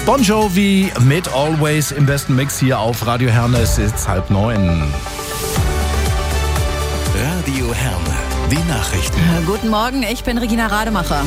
Bon Jovi mit Always im besten Mix hier auf Radio Herne. Es ist 8:30. Radio Herne, die Nachrichten. Guten Morgen, ich bin Regina Rademacher.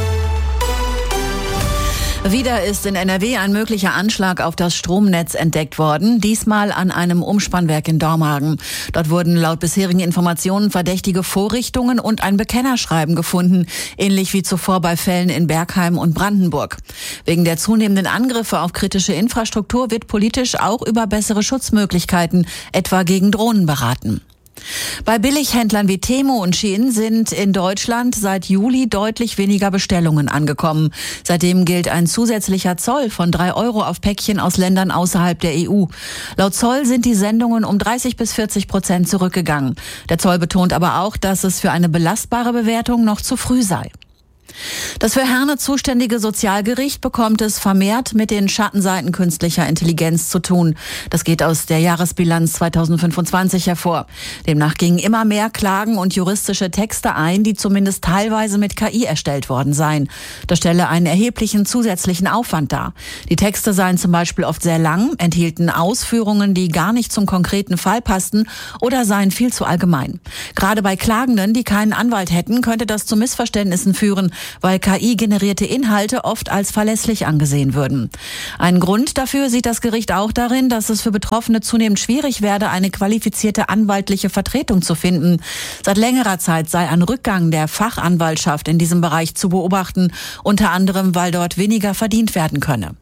Wieder ist in NRW ein möglicher Anschlag auf das Stromnetz entdeckt worden, diesmal an einem Umspannwerk in Dormagen. Dort wurden laut bisherigen Informationen verdächtige Vorrichtungen und ein Bekennerschreiben gefunden, ähnlich wie zuvor bei Fällen in Bergheim und Brandenburg. Wegen der zunehmenden Angriffe auf kritische Infrastruktur wird politisch auch über bessere Schutzmöglichkeiten, etwa gegen Drohnen, beraten. Bei Billighändlern wie Temu und Shein sind in Deutschland seit Juli deutlich weniger Bestellungen angekommen. Seitdem gilt ein zusätzlicher Zoll von 3 € auf Päckchen aus Ländern außerhalb der EU. Laut Zoll sind die Sendungen um 30-40% zurückgegangen. Der Zoll betont aber auch, dass es für eine belastbare Bewertung noch zu früh sei. Das für Herne zuständige Sozialgericht bekommt es vermehrt mit den Schattenseiten künstlicher Intelligenz zu tun. Das geht aus der Jahresbilanz 2025 hervor. Demnach gingen immer mehr Klagen und juristische Texte ein, die zumindest teilweise mit KI erstellt worden seien. Das stelle einen erheblichen zusätzlichen Aufwand dar. Die Texte seien zum Beispiel oft sehr lang, enthielten Ausführungen, die gar nicht zum konkreten Fall passten oder seien viel zu allgemein. Gerade bei Klagenden, die keinen Anwalt hätten, könnte das zu Missverständnissen führen, weil KI-generierte Inhalte oft als verlässlich angesehen würden. Einen Grund dafür sieht das Gericht auch darin, dass es für Betroffene zunehmend schwierig werde, eine qualifizierte anwaltliche Vertretung zu finden. Seit längerer Zeit sei ein Rückgang der Fachanwaltschaft in diesem Bereich zu beobachten, unter anderem, weil dort weniger verdient werden könne.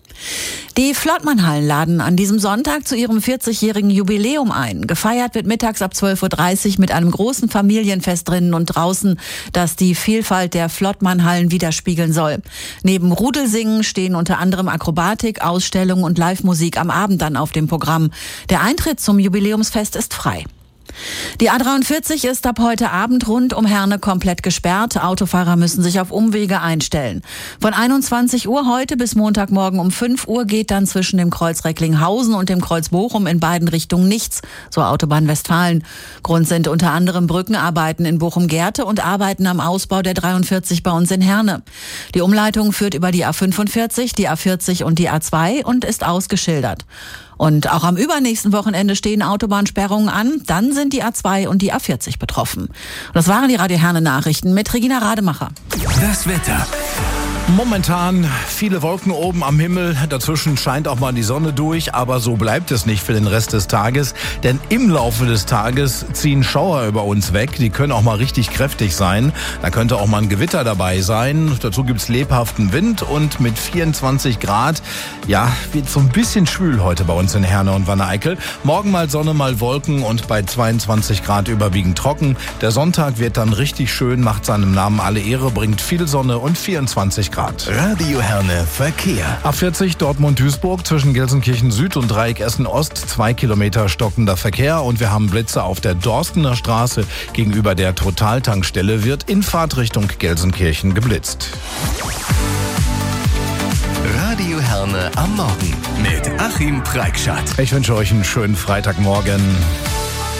Die Flottmannhallen laden an diesem Sonntag zu ihrem 40-jährigen Jubiläum ein. Gefeiert wird mittags ab 12:30 Uhr mit einem großen Familienfest drinnen und draußen, das die Vielfalt der Flottmannhallen widerspiegeln soll. Neben Rudelsingen stehen unter anderem Akrobatik, Ausstellungen und Live-Musik am Abend dann auf dem Programm. Der Eintritt zum Jubiläumsfest ist frei. Die A43 ist ab heute Abend rund um Herne komplett gesperrt. Autofahrer müssen sich auf Umwege einstellen. Von 21 Uhr heute bis Montagmorgen um 5 Uhr geht dann zwischen dem Kreuz Recklinghausen und dem Kreuz Bochum in beiden Richtungen nichts, so Autobahn Westfalen. Grund sind unter anderem Brückenarbeiten in Bochum-Gerte und Arbeiten am Ausbau der 43 bei uns in Herne. Die Umleitung führt über die A45, die A40 und die A2 und ist ausgeschildert. Und auch am übernächsten Wochenende stehen Autobahnsperrungen an. Dann sind die A2 und die A40 betroffen. Und das waren die Radio Herne Nachrichten mit Regina Rademacher. Das Wetter. Momentan viele Wolken oben am Himmel, dazwischen scheint auch mal die Sonne durch, aber so bleibt es nicht für den Rest des Tages, denn im Laufe des Tages ziehen Schauer über uns weg, die können auch mal richtig kräftig sein, da könnte auch mal ein Gewitter dabei sein, dazu gibt's lebhaften Wind und mit 24 Grad, ja, wird so ein bisschen schwül heute bei uns in Herne und Wanne-Eickel. Morgen mal Sonne, mal Wolken und bei 22 Grad überwiegend trocken. Der Sonntag wird dann richtig schön, macht seinem Namen alle Ehre, bringt viel Sonne und 24 Grad. Radio Herne Verkehr. A40 Dortmund-Duisburg zwischen Gelsenkirchen Süd und Dreieck Essen-Ost 2 Kilometer stockender Verkehr und wir haben Blitze auf der Dorstener Straße gegenüber der Total-Tankstelle wird in Fahrtrichtung Gelsenkirchen geblitzt. Radio Herne am Morgen mit Achim Preikschat. Ich wünsche euch einen schönen Freitagmorgen.